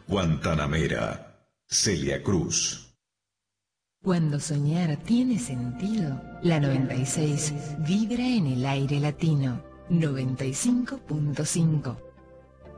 Guantanamera, Celia Cruz. Cuando soñar tiene sentido, la 96 vibra en el aire latino. 95.5